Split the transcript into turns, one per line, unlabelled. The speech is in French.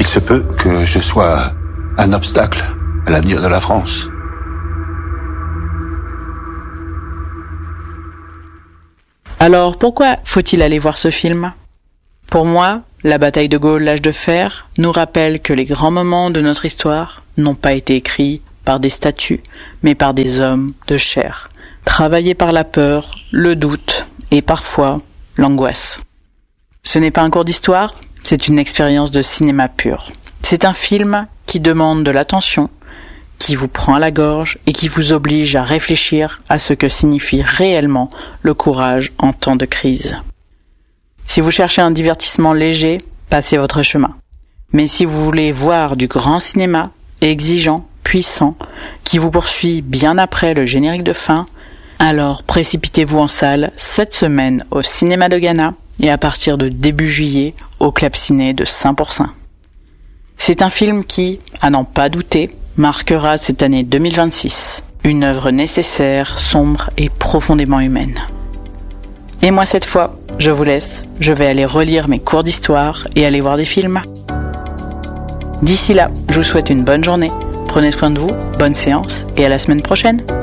Il se peut que je sois un obstacle à l'avenir de la France.
Alors, pourquoi faut-il aller voir ce film ? Pour moi, la bataille de Gaulle, l'âge de fer, nous rappelle que les grands moments de notre histoire n'ont pas été écrits par des statues, mais par des hommes de chair, travaillés par la peur, le doute et parfois l'angoisse. Ce n'est pas un cours d'histoire, c'est une expérience de cinéma pur. C'est un film qui demande de l'attention, qui vous prend à la gorge et qui vous oblige à réfléchir à ce que signifie réellement le courage en temps de crise. Si vous cherchez un divertissement léger, passez votre chemin. Mais si vous voulez voir du grand cinéma, exigeant, puissant, qui vous poursuit bien après le générique de fin, alors précipitez-vous en salle cette semaine au cinéma de Ghana et à partir de début juillet au Club Ciné de Saint-Pourçain. C'est un film qui, à n'en pas douter, marquera cette année 2026, une œuvre nécessaire, sombre et profondément humaine. Et moi cette fois, je vous laisse, je vais aller relire mes cours d'histoire et aller voir des films. D'ici là, je vous souhaite une bonne journée, prenez soin de vous, bonne séance et à la semaine prochaine.